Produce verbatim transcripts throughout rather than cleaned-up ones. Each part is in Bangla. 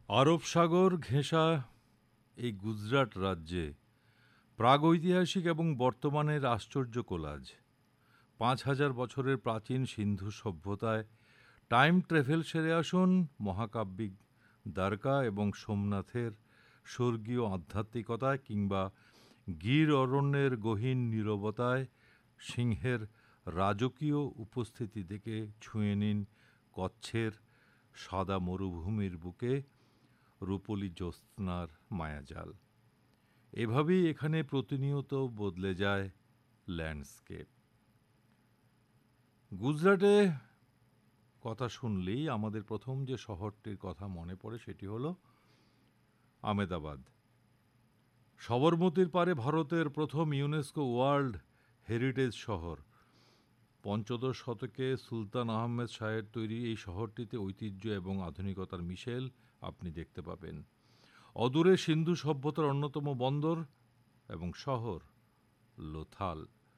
আরব সাগর ঘেঁষা এই গুজরাট রাজ্যে প্রাগৈতিহাসিক এবং বর্তমানের আশ্চর্য কোলাজ। পাঁচ হাজার বছরের প্রাচীন সিন্ধু সভ্যতায় টাইম ট্রাভেল সেরে আসুন মহাকাব্যিক দ্বারকা এবং সোমনাথের স্বর্গীয় আধ্যাত্মিকতায়, কিংবা গির অরণ্যের গহীন নীরবতায় সিংহের রাজকীয় উপস্থিতি দেখে ছুঁয়ে নিন কচ্ছের সাদা মরুভূমির বুকে রূপলি জ্যোৎস্নার মায়াজাল। এভাবেই এখানে প্রতিনিয়ত বদলে যায় ল্যান্ডস্কেপ। গুজরাটে কথা শুনলেই আমাদের প্রথম যে শহরটির কথা মনে পড়ে সেটি হলো আমেদাবাদ। সবরমতীর পারে ভারতের প্রথম ইউনেস্কো ওয়ার্ল্ড হেরিটেজ শহর। পঞ্চদশ শতকে সুলতান আহমেদ শাহের তৈরি এই শহরটিতে ঐতিহ্য এবং আধুনিকতার মিশেল আপনি দেখতে পাবেন। অদূরে সিন্ধু সভ্যতার অন্যতম বন্দর এবং শহর লোথাল।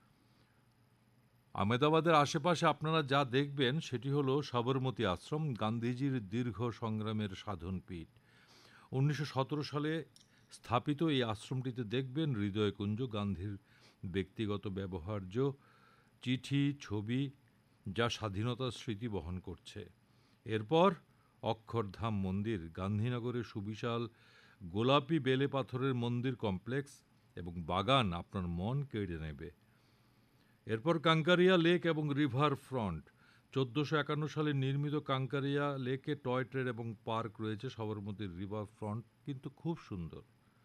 আমেদাবাদের আশেপাশে আপনারা যা দেখবেন সেটি হলো সবরমতী আশ্রম, গান্ধীজির দীর্ঘ সংগ্রামের সাধনপীঠ। উনিশশো সতেরো সালে স্থাপিত এই আশ্রমটিতে দেখবেন হৃদয়কুঞ্জ, গান্ধীর ব্যক্তিগত ব্যবহার্য চিঠি, ছবি, যা স্বাধীনতার স্মৃতি বহন করছে। এরপর অক্ষরধাম মন্দির, গান্ধীনগরের সুবিশাল গোলাপি বেলে পাথরের মন্দির কমপ্লেক্স এবং বাগান আপনার মন কেড়ে নেবে। এরপর কাঙ্কারিয়া লেক এবং রিভার ফ্রন্ট। চোদ্দোশো একান্ন সালে নির্মিত কাঙ্কারিয়া লেকে টয় ট্রেন এবং পার্ক রয়েছে। সবরমতীর রিভার ফ্রন্ট কিন্তু খুব সুন্দর।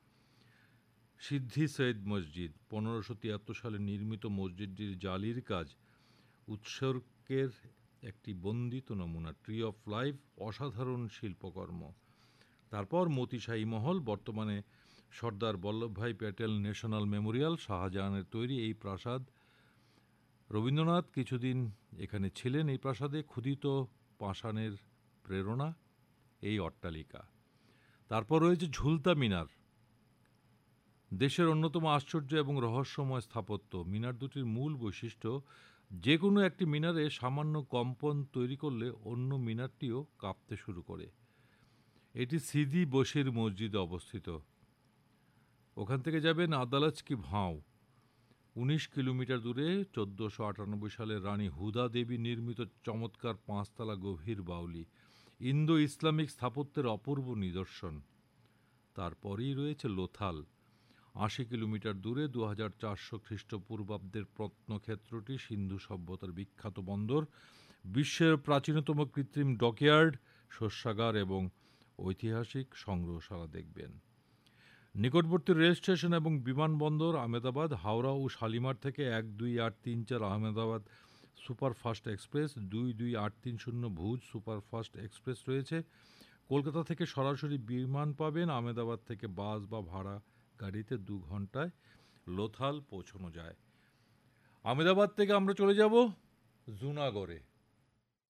সিদ্ধি সৈয়দ মসজিদ, পনেরোশো তিয়াত্তর সালে নির্মিত মসজিদটির জালির কাজ উৎসর্গের একটি বন্দিত নমুনা। ট্রি অফ লাইফ, অসাধারণ শিল্পকর্ম। তারপর মতিশাহী মহল, বর্তমানে সর্দার বল্লভভাই প্যাটেল ন্যাশনাল মেমোরিয়াল, শাহজাহানের তৈরি এই প্রাসাদ। রবীন্দ্রনাথ কিছুদিন এখানে ছিলেন এই প্রাসাদে। ক্ষুদিত পাষাণের প্রেরণা এই অট্টালিকা। তারপর রয়েছে ঝুলতা মিনার, দেশের অন্যতম আশ্চর্য এবং রহস্যময় স্থাপত্য। মিনার দুটির মূল বৈশিষ্ট্য, যে কোনো একটি মিনারে সামান্য কম্পন তৈরি করলে অন্য মিনারটিও কাঁপতে শুরু করে। এটি সিদি বশির মসজিদে অবস্থিত। ওখান থেকে যাবেন আদালত কি ভাঁও, উনিশ কিলোমিটার দূরে চোদ্দোশো আটানব্বই সালে রানী হুদা দেবী নির্মিত চমৎকার পাঁচতলা গভীর বাউলি, ইন্দো ইসলামিক স্থাপত্যের অপূর্ব নিদর্শন। তারপরেই রয়েছে লোথাল, আশি কিলোমিটার দূরে দু হাজার চারশো খ্রিস্টপূর্বাব্দের প্রত্নক্ষেত্রটি সিন্ধু সভ্যতার বিখ্যাত বন্দর, বিশ্বের প্রাচীনতম কৃত্রিম ডকইয়ার্ড, শস্যাগার এবং ঐতিহাসিক সংগ্রহশালা দেখবেন। নিকটবর্তী রেল স্টেশন এবং বিমানবন্দর আমেদাবাদ, হাওড়া ও শালিমার থেকে এক দুই আট তিন চার আহমেদাবাদ সুপারফাস্ট এক্সপ্রেস, দুই দুই আট তিন শূন্য ভুজ সুপারফাস্ট এক্সপ্রেস রয়েছে। কলকাতা থেকে সরাসরি বিমান পাবেন। আহমেদাবাদ থেকে বাস বা ভাড়া গাড়িতে দু ঘন্টায় লোথাল পৌঁছানো যায়। আহমেদাবাদ থেকে আমরা চলে যাব জুনাগড়ে।